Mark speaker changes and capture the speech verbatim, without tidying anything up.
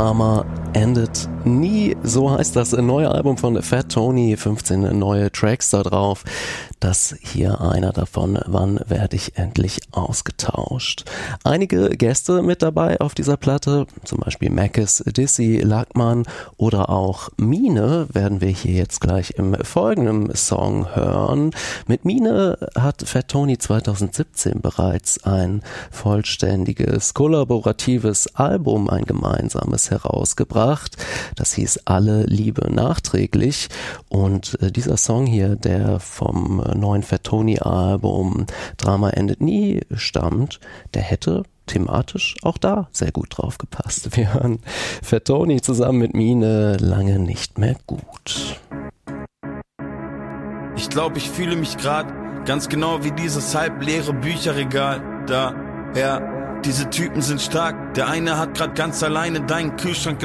Speaker 1: Drama endet nie, so heißt das neue Album von Fat Tony, fünfzehn neue Tracks da drauf. Das hier einer davon, wann werde ich endlich ausgetauscht? Einige Gäste mit dabei auf dieser Platte, zum Beispiel Makis, Dizzy, Lackmann oder auch Mine werden wir hier jetzt gleich im folgenden Song hören. Mit Mine hat Fat Tony zweitausendsiebzehn bereits ein vollständiges, kollaboratives Album, ein gemeinsames herausgebracht. Das hieß Alle Liebe nachträglich und äh, dieser Song hier, der vom neuen Fat Tony Album Drama endet nie stammt, der hätte thematisch auch da sehr gut drauf gepasst. Wir hören Fat Tony zusammen mit Mine, lange nicht mehr gut.
Speaker 2: Ich glaube, ich fühle mich gerade ganz genau wie dieses halbleere Bücherregal da, ja. Diese Typen sind stark, der eine hat grad ganz alleine deinen Kühlschrank